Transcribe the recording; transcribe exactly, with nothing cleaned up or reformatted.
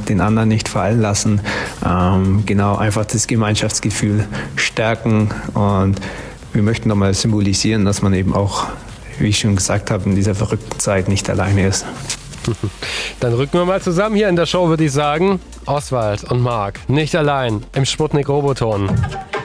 den anderen nicht fallen lassen. Ähm, genau, einfach das Gemeinschaftsgefühl stärken und wir möchten nochmal symbolisieren, dass man eben auch, wie ich schon gesagt habe, in dieser verrückten Zeit nicht alleine ist. Dann rücken wir mal zusammen hier in der Show, würde ich sagen. Oswald und Marc, nicht allein im Sputnik Roboton.